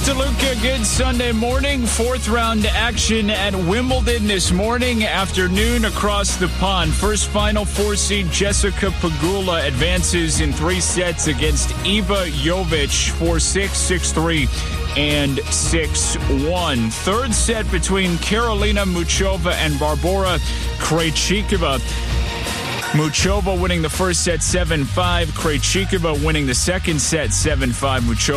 DeLuca, good Sunday morning. Fourth round action at Wimbledon this morning, afternoon across the pond. First final four-seed Jessica Pegula advances in 3 sets against Iva Jovic, 4-6, 6-3, and 6-1. Third set between Karolina Muchova and Barbora Krejcikova. Muchova winning the first set 7-5. Krejcikova winning the second set 7-5. Muchova